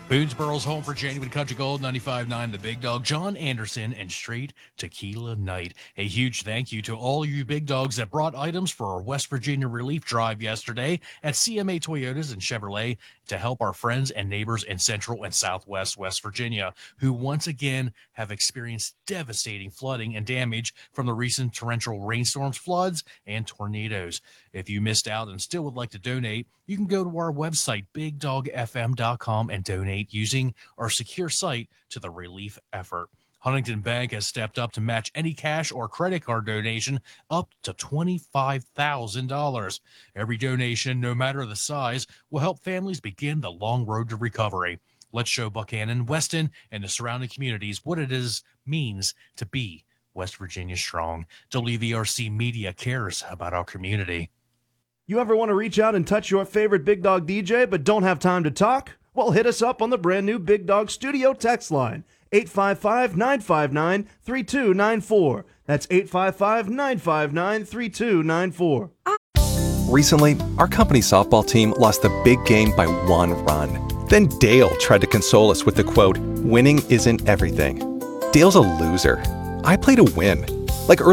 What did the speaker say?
Boonesboro's home for Genuine Country Gold, 95.9 The Big Dog, John Anderson, and Straight Tequila Night. A huge thank you to all you big dogs that brought items for our West Virginia relief drive yesterday at CMA Toyotas and Chevrolet to help our friends and neighbors in Central and Southwest West Virginia, who once again have experienced devastating flooding and damage from the recent torrential rainstorms, floods, and tornadoes. If you missed out and still would like to donate, you can go to our website, bigdogfm.com, and donate using our secure site to the relief effort. Huntington Bank has stepped up to match any cash or credit card donation up to $25,000. Every donation, no matter the size, will help families begin the long road to recovery. Let's show Buchanan, Weston, and the surrounding communities what it means to be West Virginia strong. WVRC Media cares about our community. You ever want to reach out and touch your favorite Big Dog DJ but don't have time to talk? Well, hit us up on the brand new Big Dog Studio text line, 855-959-3294. That's 855-959-3294. Recently, our company softball team lost the big game by 1 run. Then Dale tried to console us with the quote, "Winning isn't everything." Dale's a loser. I play to win. Like